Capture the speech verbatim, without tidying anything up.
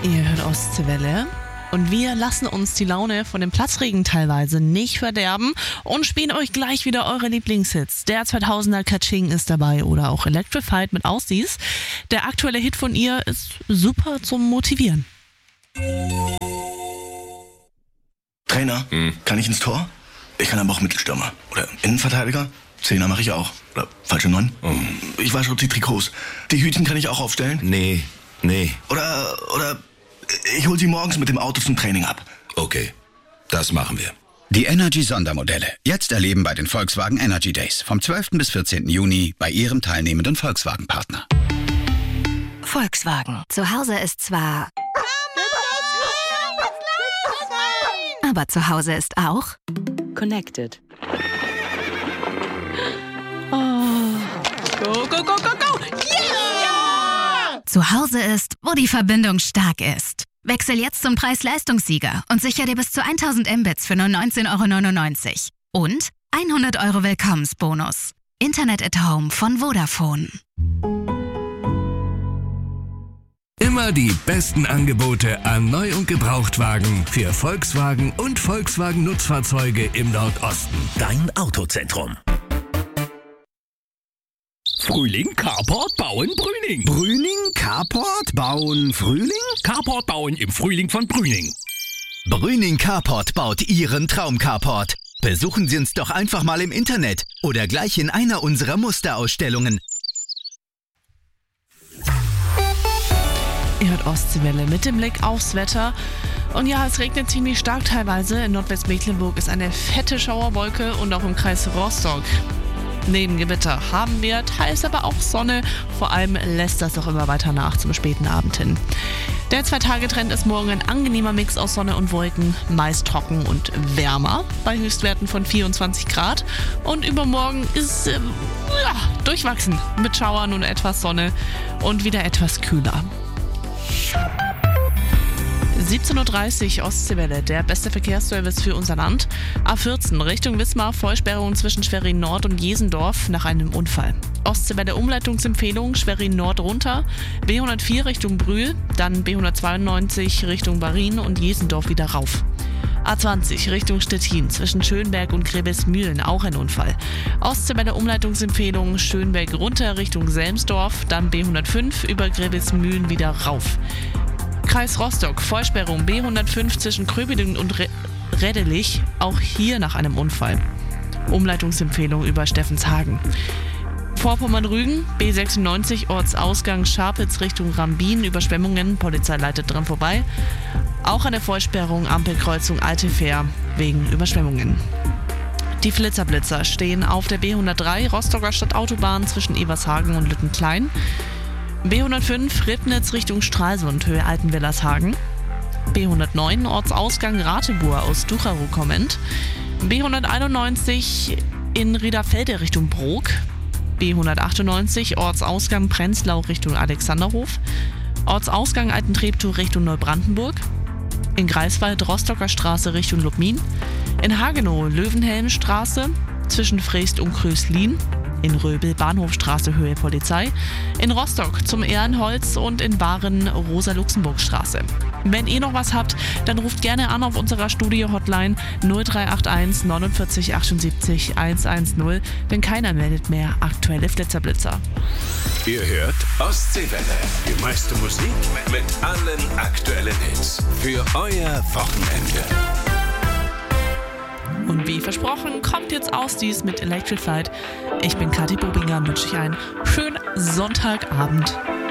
Ihr hört Ostseewelle. Und wir lassen uns die Laune von dem Platzregen teilweise nicht verderben und spielen euch gleich wieder eure Lieblingshits. Der zweitausender Kaching ist dabei oder auch Electrified mit Aussies. Der aktuelle Hit von ihr ist super zum Motivieren. Trainer, hm. kann ich ins Tor? Ich kann aber auch Mittelstürmer. Oder Innenverteidiger? Zehner mache ich auch. Oder falsche Neun? Oh. Ich wasche die Trikots. Die Hütchen kann ich auch aufstellen? Nee, nee. Oder, oder... Ich hol sie morgens mit dem Auto zum Training ab. Okay, das machen wir. Die Energy-Sondermodelle. Jetzt erleben bei den Volkswagen Energy Days. Vom zwölften bis vierzehnten Juni bei Ihrem teilnehmenden Volkswagen-Partner. Volkswagen. Zu Hause ist zwar... Aber zu Hause ist auch... Connected. Oh. Go, go, go, go, go! Zu Hause ist, wo die Verbindung stark ist. Wechsel jetzt zum Preis-Leistungssieger und sichere dir bis zu tausend Mbits für nur neunzehn Euro neunundneunzig. Und hundert Euro Willkommensbonus. Internet at Home von Vodafone. Immer die besten Angebote an Neu- und Gebrauchtwagen für Volkswagen und Volkswagen-Nutzfahrzeuge im Nordosten. Dein Autozentrum. Frühling, Carport bauen, Brüning. Brüning, Carport bauen, Frühling? Carport bauen im Frühling von Brüning. Brüning Carport baut Ihren Traum-Carport. Besuchen Sie uns doch einfach mal im Internet oder gleich in einer unserer Musterausstellungen. Ihr hört Ostseewelle mit dem Blick aufs Wetter. Und ja, es regnet ziemlich stark teilweise. In Nordwestmecklenburg ist eine fette Schauerwolke und auch im Kreis Rostock. Neben Gewitter haben wir teils aber auch Sonne. Vor allem lässt das auch immer weiter nach zum späten Abend hin. Der Zwei-Tage-Trend ist morgen ein angenehmer Mix aus Sonne und Wolken, meist trocken und wärmer bei Höchstwerten von vierundzwanzig Grad. Und übermorgen ist äh, ja, durchwachsen mit Schauern und etwas Sonne und wieder etwas kühler. siebzehn Uhr dreißig Ostseewelle, der beste Verkehrsservice für unser Land. A vierzehn Richtung Wismar, Vollsperrung zwischen Schwerin Nord und Jesendorf nach einem Unfall. Ostseewelle Umleitungsempfehlung, Schwerin Nord runter, B hundertvier Richtung Brühl, dann B hundertzweiundneunzig Richtung Barin und Jesendorf wieder rauf. A zwanzig Richtung Stettin, zwischen Schönberg und Grevesmühlen auch ein Unfall. Ostseewelle Umleitungsempfehlung, Schönberg runter Richtung Selmsdorf, dann B hundertfünf über Grevesmühlen wieder rauf. Kreis Rostock, Vollsperrung B hundertfünf zwischen Kröbelingen und Re- Reddelich, auch hier nach einem Unfall. Umleitungsempfehlung über Steffenshagen. Vorpommern-Rügen, B sechsundneunzig, Ortsausgang Scharpitz Richtung Rambin, Überschwemmungen, Polizei leitet dran vorbei. Auch eine Vollsperrung, Ampelkreuzung Alte Fähr, wegen Überschwemmungen. Die Flitzerblitzer stehen auf der B hundertdrei, Rostocker Stadtautobahn zwischen Evershagen und Lüttenklein. B hundertfünf Ribnitz Richtung Stralsund, Höhe Altenwillershagen. B hundertneun Ortsausgang Ratibur aus Ducherow kommend. B hunderteinundneunzig in Riederfelde Richtung Brok. B hundertachtundneunzig Ortsausgang Prenzlau Richtung Alexanderhof. Ortsausgang Altentreptow Richtung Neubrandenburg. In Greifswald Rostocker Straße Richtung Lubmin. In Hagenow Löwenhelmstraße zwischen Freest und Kröslin. In Röbel Bahnhofstraße Höhe Polizei, in Rostock zum Ehrenholz und in Bahren Rosa-Luxemburg-Straße. Wenn ihr noch was habt, dann ruft gerne an auf unserer Studio-Hotline null drei acht eins neunundvierzig achtundsiebzig hundertzehn, denn keiner meldet mehr aktuelle Flitzerblitzer. Ihr hört Ostseewelle. Die meiste Musik mit allen aktuellen Hits. Für euer Wochenende. Und wie versprochen, kommt jetzt Aussies mit Electrified. Ich bin Kathi Bobinger und wünsche euch einen schönen Sonntagabend.